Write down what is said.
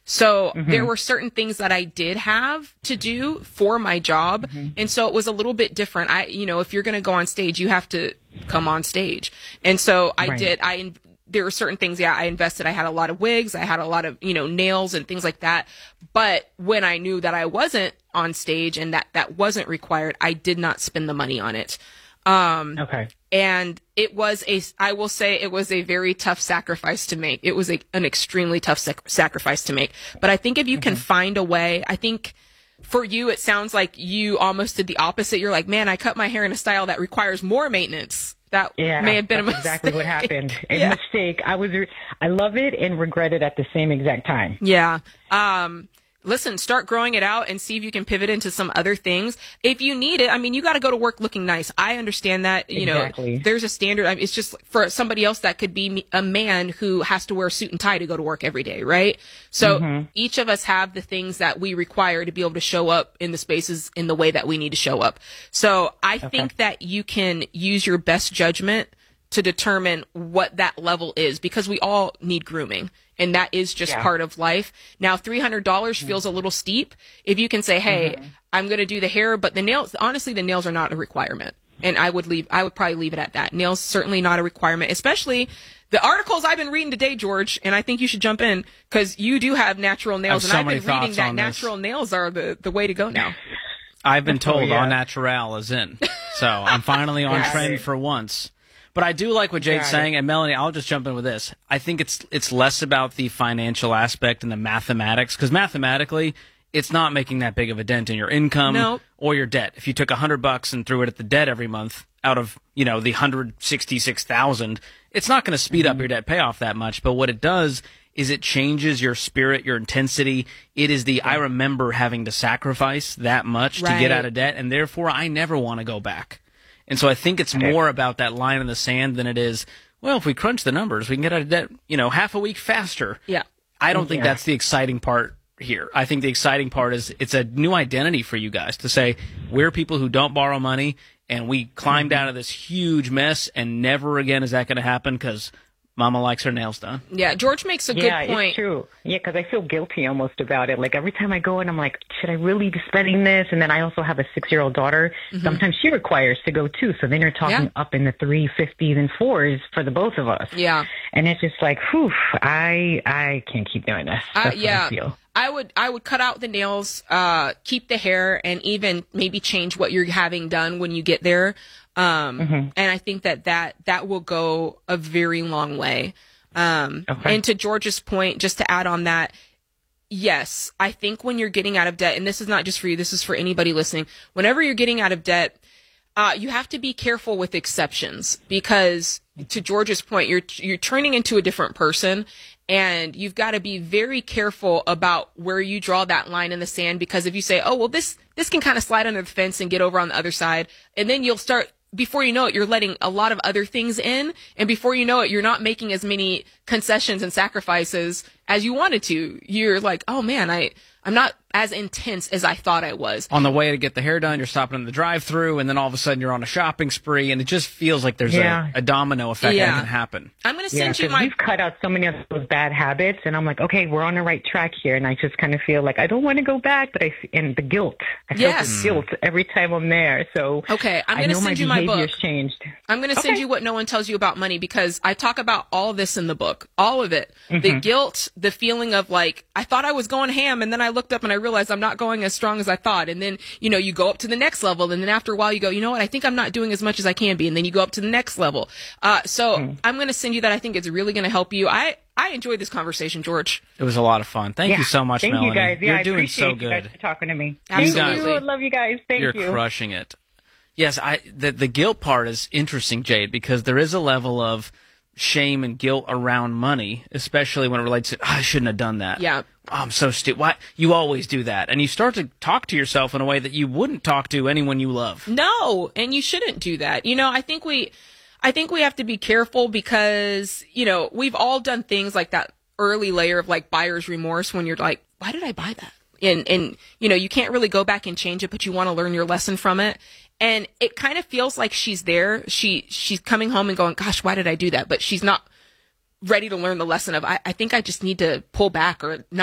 So there were certain things that I did have to do for my job. And so it was a little bit different. If you're going to go on stage, you have to come on stage. And so there were certain things, I invested. I had a lot of wigs. I had a lot of, nails and things like that. But when I knew that I wasn't on stage and that wasn't required, I did not spend the money on it. Okay. And I will say it was a very tough sacrifice to make. It was an extremely tough sacrifice to make. But I think if you can find a way, I think for you, it sounds like you almost did the opposite. You're like, man, I cut my hair in a style that requires more maintenance. That may have been a mistake. Exactly what happened. A mistake. I love it and regret it at the same exact time. Yeah. Listen, start growing it out and see if you can pivot into some other things. If you need it, you got to go to work looking nice. I understand that, Exactly. There's a standard. It's just for somebody else that could be a man who has to wear a suit and tie to go to work every day, right? So each of us have the things that we require to be able to show up in the spaces in the way that we need to show up. So I think that you can use your best judgment to determine what that level is, because we all need grooming. And that is just part of life. Now, $300 feels a little steep. If you can say, hey, I'm going to do the hair, but the nails, honestly, the nails are not a requirement. And I would probably leave it at that. Nails, certainly not a requirement, especially the articles I've been reading today, George, and I think you should jump in because you do have natural nails. And I've been reading that natural nails are the way to go now. I've been told all natural is in. So I'm finally on trend for once. But I do like what Jade's saying, and Melanie, I'll just jump in with this. I think it's less about the financial aspect and the mathematics, because mathematically, it's not making that big of a dent in your income or your debt. If you took $100 and threw it at the debt every month out of, the $166,000, it's not going to speed up your debt payoff that much. But what it does is it changes your spirit, your intensity. It is I remember having to sacrifice that much to get out of debt, and therefore I never want to go back. And so I think it's more about that line in the sand than it is, well, if we crunch the numbers, we can get out of debt, half a week faster. Yeah. I don't think that's the exciting part here. I think the exciting part is it's a new identity for you guys to say, we're people who don't borrow money, and we climbed out of this huge mess, and never again is that going to happen because Mama likes her nails done. Yeah, George makes a good point. Yeah, it's true. Yeah, because I feel guilty almost about it. Like every time I go in, I'm like, should I really be spending this? And then I also have a 6-year-old daughter. Sometimes she requires to go too. So then you're talking up in the 350s and 4s for the both of us. Yeah. And it's just like, whew, I can't keep doing this. That's what I feel. I would cut out the nails, keep the hair, and even maybe change what you're having done when you get there. And I think that will go a very long way. And to George's point, just to add on that, yes, I think when you're getting out of debt, and this is not just for you, this is for anybody listening, whenever you're getting out of debt, you have to be careful with exceptions, because to George's point, you're turning into a different person, and you've got to be very careful about where you draw that line in the sand, because if you say, oh, well, this can kind of slide under the fence and get over on the other side, and then you'll start, before you know it, you're letting a lot of other things in, and before you know it, you're not making as many concessions and sacrifices as you wanted to. You're like, oh man, I'm not as intense as I thought I was. On the way to get the hair done, you're stopping in the drive-thru, and then all of a sudden you're on a shopping spree, and it just feels like there's a domino effect that can happen. I'm going to send you we've cut out so many of those bad habits, and I'm like, okay, we're on the right track here, and I just kind of feel like I don't want to go back, but and the guilt. I feel the guilt every time I'm there. So okay, I'm going to send you my book. Changed. I'm going to send you What No One Tells You About Money, because I talk about all this in the book, all of it. The guilt, the feeling of like, I thought I was going ham, and then I looked up and I realized I'm not going as strong as I thought. And then, you go up to the next level, and then after a while you go, you know what, I think I'm not doing as much as I can be. And then you go up to the next level. So I'm going to send you that. I think it's really going to help you. I enjoyed this conversation, George. It was a lot of fun. Thank you so much, Melanie. Thank you guys. Yeah, You're doing so good. You guys for talking to me. Absolutely. I love you guys. Thank you. You're crushing it. Yes, the guilt part is interesting, Jade, because there is a level of shame and guilt around money, especially when it relates to, I shouldn't have done that. Yeah. Oh, I'm so stupid. Why? You always do that. And you start to talk to yourself in a way that you wouldn't talk to anyone you love. No, and you shouldn't do that. I think we have to be careful, because, we've all done things like that early layer of like buyer's remorse, when you're like, why did I buy that? And you can't really go back and change it, but you want to learn your lesson from it. And it kind of feels like she's there. She's coming home and going, gosh, why did I do that? But she's not ready to learn the lesson of, I think I just need to pull back or not